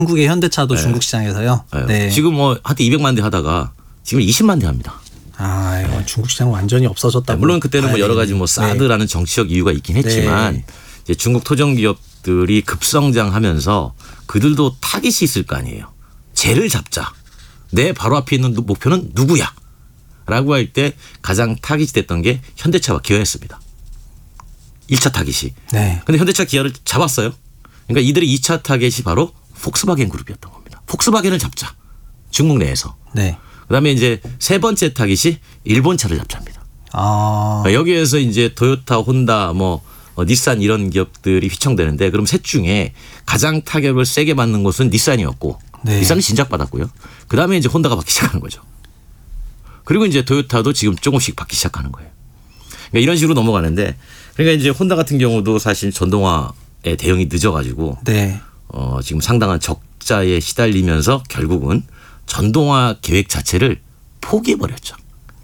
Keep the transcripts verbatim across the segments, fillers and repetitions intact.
한국의 현대차도 네. 중국 시장에서요. 네. 네. 지금 뭐 한때 이백만 대 하다가 지금 이십만 대 합니다. 아, 이거 중국 시장 완전히 없어졌다. 네, 물론 그때는 뭐 여러 가지 뭐 사드라는 네. 정치적 이유가 있긴 했지만 네. 이제 중국 토종 기업들이 급성장하면서 그들도 타깃이 있을 거 아니에요. 쟤를 잡자. 내 바로 앞에 있는 목표는 누구야? 라고 할 때 가장 타깃이 됐던 게 현대차와 기아였습니다. 일 차 타깃이. 네. 근데 현대차 기아를 잡았어요. 그러니까 이들의 이 차 타깃이 바로 폭스바겐 그룹이었던 겁니다. 폭스바겐을 잡자. 중국 내에서. 네. 그다음에 이제 세 번째 타깃이 일본 차를 잡자입니다. 아. 여기에서 이제 토요타, 혼다, 뭐 어, 닛산 이런 기업들이 휘청되는데 그럼 셋 중에 가장 타격을 세게 받는 곳은 닛산이었고 네. 닛산은 진작 받았고요. 그다음에 이제 혼다가 받기 시작하는 거죠. 그리고 이제 토요타도 지금 조금씩 받기 시작하는 거예요. 그러니까 이런 식으로 넘어가는데 그러니까 이제 혼다 같은 경우도 사실 전동화의 대응이 늦어가지고 네. 어, 지금 상당한 적자에 시달리면서 결국은 전동화 계획 자체를 포기해버렸죠.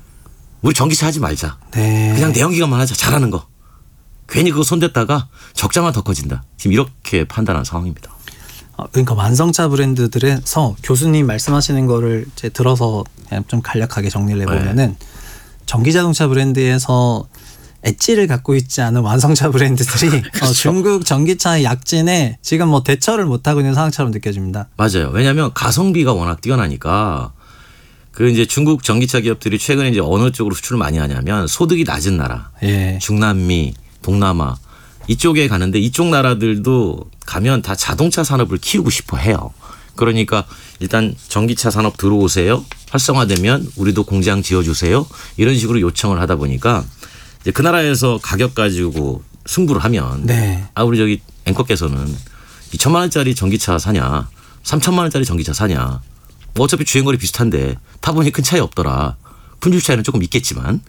우리 전기차 하지 말자. 네. 그냥 내연기관만 하자. 잘하는 거. 괜히 그거 손댔다가 적자만 더 커진다. 지금 이렇게 판단한 상황입니다. 그러니까 완성차 브랜드들에서 교수님 말씀하시는 거를 이제 들어서 그냥 좀 간략하게 정리를 해보면은 네. 전기자동차 브랜드에서 엣지를 갖고 있지 않은 완성차 브랜드들이 그렇죠. 어, 중국 전기차의 약진에 지금 뭐 대처를 못하고 있는 상황처럼 느껴집니다. 맞아요. 왜냐하면 가성비가 워낙 뛰어나니까 그 이제 중국 전기차 기업들이 최근에 이제 어느 쪽으로 수출을 많이 하냐면 소득이 낮은 나라, 예. 중남미, 동남아 이쪽에 가는데 이쪽 나라들도 가면 다 자동차 산업을 키우고 싶어 해요. 그러니까 일단 전기차 산업 들어오세요. 활성화되면 우리도 공장 지어주세요. 이런 식으로 요청을 하다 보니까 이제 그 나라에서 가격 가지고 승부를 하면 네. 아 우리 저기 앵커께서는 이천만 원짜리 전기차 사냐 삼천만 원짜리 전기차 사냐 뭐 어차피 주행거리 비슷한데 타보니 큰 차이 없더라. 품질 차이는 조금 있겠지만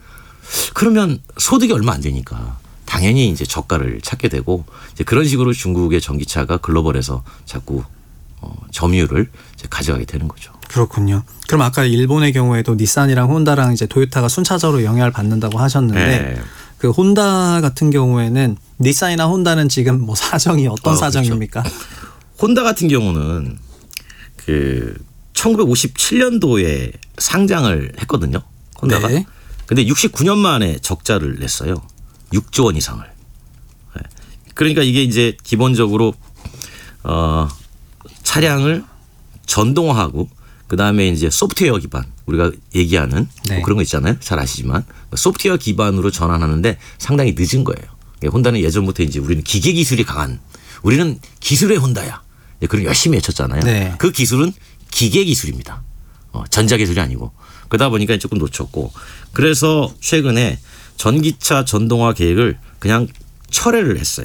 그러면 소득이 얼마 안 되니까 당연히 이제 저가를 찾게 되고 이제 그런 식으로 중국의 전기차가 글로벌에서 자꾸 어, 점유율을 이제 가져가게 되는 거죠. 그렇군요. 그럼 아까 일본의 경우에도 닛산이랑 혼다랑 이제 토요타가 순차적으로 영향을 받는다고 하셨는데 네. 그 혼다 같은 경우에는 닛산이나 혼다는 지금 뭐 사정이 어떤 어, 사정입니까? 그렇죠. 혼다 같은 경우는 그 천구백오십칠 년도에 상장을 했거든요. 혼다가. 네. 근데 육십구 년 만에 적자를 냈어요. 육조 원 이상을. 그러니까 이게 이제 기본적으로 어 차량을 전동화하고 그다음에 이제 소프트웨어 기반 우리가 얘기하는 네. 뭐 그런 거 있잖아요. 잘 아시지만 소프트웨어 기반으로 전환하는데 상당히 늦은 거예요. 혼다는 예전부터 이제 우리는 기계 기술이 강한 우리는 기술의 혼다야. 그런 열심히 외쳤잖아요. 네. 그 기술은 기계 기술입니다. 어, 전자 기술이 아니고 그러다 보니까 조금 놓쳤고 그래서 최근에 전기차 전동화 계획을 그냥 철회를 했어요.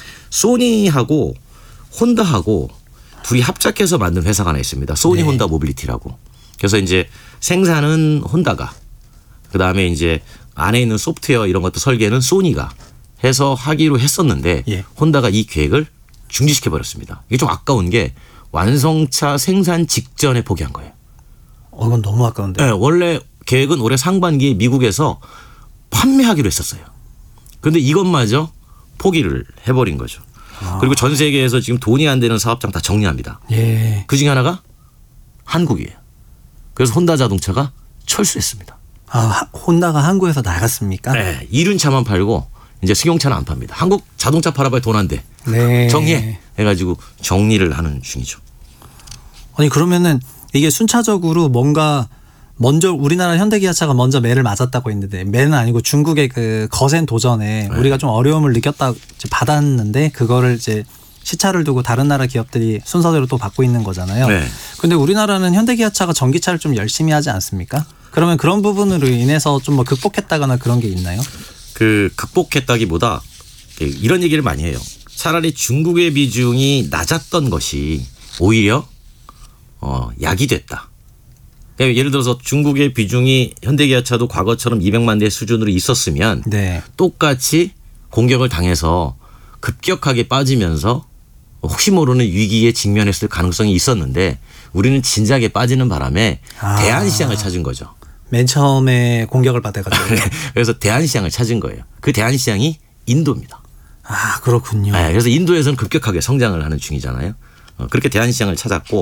소니하고 혼다하고 둘이 합작해서 만든 회사가 하나 있습니다. 소니 네. 혼다 모빌리티라고. 그래서 이제 생산은 혼다가 그다음에 이제 안에 있는 소프트웨어 이런 것도 설계는 소니가 해서 하기로 했었는데 예. 혼다가 이 계획을 중지시켜 버렸습니다. 이게 좀 아까운 게 완성차 생산 직전에 포기한 거예요. 어, 이건 너무 아까운데. 네, 원래 계획은 올해 상반기에 미국에서 판매하기로 했었어요. 그런데 이것마저 포기를 해버린 거죠. 아. 그리고 전 세계에서 지금 돈이 안 되는 사업장 다 정리합니다. 예. 그 중에 하나가 한국이에요. 그래서 혼다 자동차가 철수했습니다. 아, 혼다가 한국에서 나갔습니까? 네, 이륜차만 팔고 이제 승용차는 안 팝니다. 한국 자동차 팔아봐야 돈 안 돼. 네. 정리해. 해가지고 정리를 하는 중이죠. 아니 그러면은 이게 순차적으로 뭔가 먼저 우리나라 현대기아차가 먼저 매를 맞았다고 했는데 매는 아니고 중국의 그 거센 도전에 네. 우리가 좀 어려움을 느꼈다 받았는데 그거를 이제 시차를 두고 다른 나라 기업들이 순서대로 또 받고 있는 거잖아요. 네. 근데 우리나라는 현대기아차가 전기차를 좀 열심히 하지 않습니까? 그러면 그런 부분으로 인해서 좀 뭐 극복했다거나 그런 게 있나요? 그 극복했다기보다 이런 얘기를 많이 해요. 차라리 중국의 비중이 낮았던 것이 오히려 어, 약이 됐다. 그러니까 예를 들어서 중국의 비중이 현대기아차도 과거처럼 이백만 대 수준으로 있었으면 네. 똑같이 공격을 당해서 급격하게 빠지면서 혹시 모르는 위기에 직면했을 가능성이 있었는데 우리는 진작에 빠지는 바람에 아. 대안시장을 찾은 거죠. 맨 처음에 공격을 받아가지고. 그래서 대안시장을 찾은 거예요. 그 대안시장이 인도입니다. 아 그렇군요. 네, 그래서 인도에서는 급격하게 성장을 하는 중이잖아요. 어, 그렇게 대한시장을 찾았고